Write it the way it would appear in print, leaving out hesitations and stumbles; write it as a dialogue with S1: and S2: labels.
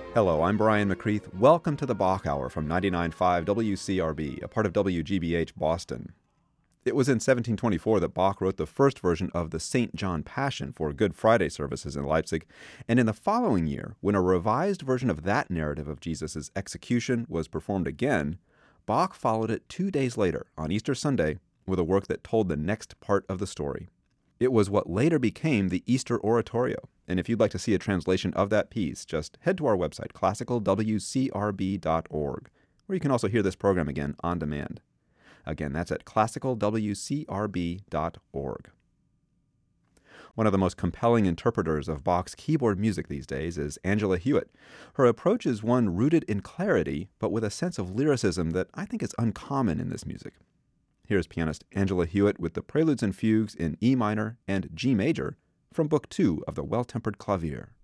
S1: Hello, I'm Brian McCreath. Welcome to the Bach Hour from 99.5 WCRB, a part of WGBH Boston. It was in 1724 that Bach wrote the first version of the St. John Passion for Good Friday services in Leipzig, and in the following year, when a revised version of that narrative of Jesus' execution was performed again, Bach followed it 2 days later, on Easter Sunday, with a work that told the next part of the story. It was what later became the Easter Oratorio, and if you'd like to see a translation of that piece, just head to our website, classicalwcrb.org, where you can also hear this program again on demand. Again, that's at classicalwcrb.org. One of the most compelling interpreters of Bach's keyboard music these days is Angela Hewitt. Her approach is one rooted in clarity, but with a sense of lyricism that I think is uncommon in this music. Here's pianist Angela Hewitt with the Preludes and Fugues in E minor and G major from Book 2 of the Well-Tempered Clavier.